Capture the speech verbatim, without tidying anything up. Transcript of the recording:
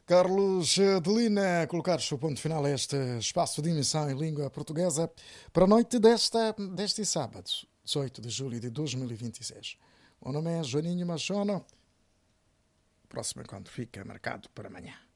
Carlos Adelina, a colocar-se o ponto final a este espaço de emissão em língua portuguesa para a noite desta, deste sábado, dezoito de julho de dois mil e vinte e seis. O nome é Joaninho Machono. O próximo encontro fica marcado para amanhã.